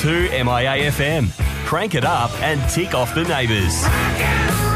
102 MIA FM. Crank it up and tick off the neighbours.